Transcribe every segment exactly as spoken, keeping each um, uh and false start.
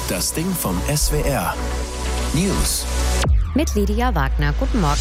Das Ding vom S W R. News. Mit Lydia Wagner. Guten Morgen.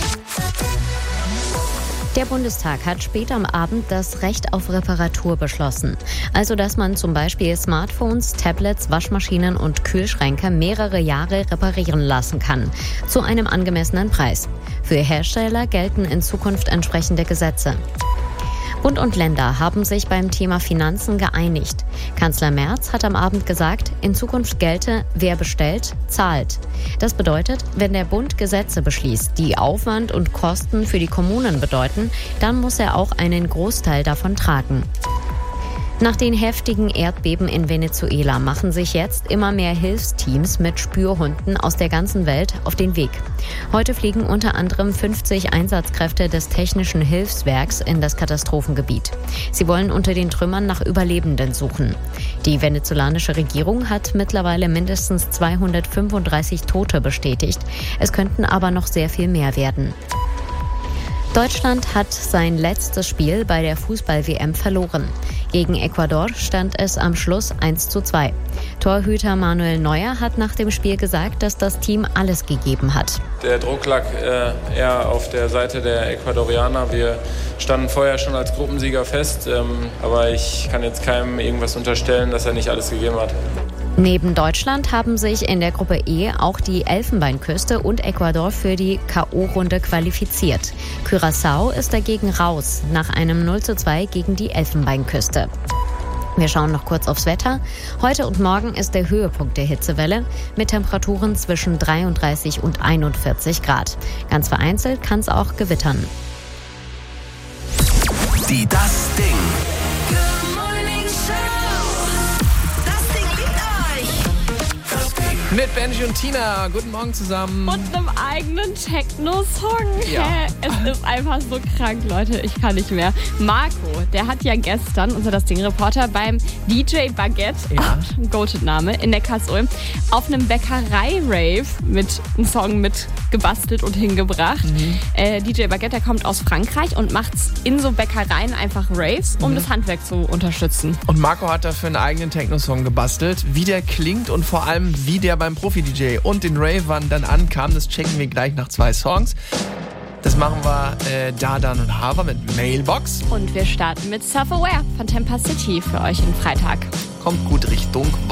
Der Bundestag hat spät am Abend das Recht auf Reparatur beschlossen. Also, dass man zum Beispiel Smartphones, Tablets, Waschmaschinen und Kühlschränke mehrere Jahre reparieren lassen kann. Zu einem angemessenen Preis. Für Hersteller gelten in Zukunft entsprechende Gesetze. Bund und Länder haben sich beim Thema Finanzen geeinigt. Kanzler Merz hat am Abend gesagt, in Zukunft gelte, wer bestellt, zahlt. Das bedeutet, wenn der Bund Gesetze beschließt, die Aufwand und Kosten für die Kommunen bedeuten, dann muss er auch einen Großteil davon tragen. Nach den heftigen Erdbeben in Venezuela machen sich jetzt immer mehr Hilfsteams mit Spürhunden aus der ganzen Welt auf den Weg. Heute fliegen unter anderem fünfzig Einsatzkräfte des Technischen Hilfswerks in das Katastrophengebiet. Sie wollen unter den Trümmern nach Überlebenden suchen. Die venezolanische Regierung hat mittlerweile mindestens zweihundertfünfunddreißig Tote bestätigt. Es könnten aber noch sehr viel mehr werden. Deutschland hat sein letztes Spiel bei der Fußball-W M verloren. Gegen Ecuador stand es am Schluss eins zu zwei. Torhüter Manuel Neuer hat nach dem Spiel gesagt, dass das Team alles gegeben hat. Der Druck lag äh, eher auf der Seite der Ecuadorianer. Wir standen vorher schon als Gruppensieger fest, ähm, aber ich kann jetzt keinem irgendwas unterstellen, dass er nicht alles gegeben hat. Neben Deutschland haben sich in der Gruppe E auch die Elfenbeinküste und Ecuador für die K O-Runde qualifiziert. Curaçao ist dagegen raus, nach einem null zu zwei gegen die Elfenbeinküste. Wir schauen noch kurz aufs Wetter. Heute und morgen ist der Höhepunkt der Hitzewelle mit Temperaturen zwischen dreiunddreißig und einundvierzig Grad. Ganz vereinzelt kann es auch gewittern. Die Das Ding. Mit Benji und Tina. Guten Morgen zusammen. Und einem eigenen Techno-Song. Ja. Hä? Es ist einfach so krank, Leute. Ich kann nicht mehr. Marco, der hat ja gestern, unser Das Ding-Reporter, beim D J Baguette, Ja. ein Goated-Name, in Neckarsulm, auf einem Bäckerei-Rave mit einem Song mit gebastelt und hingebracht. Mhm. Äh, D J Baguette, der kommt aus Frankreich und macht in so Bäckereien einfach Raves, um mhm. das Handwerk zu unterstützen. Und Marco hat dafür einen eigenen Techno-Song gebastelt. Wie der klingt und vor allem, wie der beim Profi-D J und den Ravern dann ankam, das checken wir gleich nach zwei Songs. Das machen wir äh, Dardan und Hava mit Mailbox. Und wir starten mit Self-Aware von Temper City für euch am Freitag. Kommt gut Richtung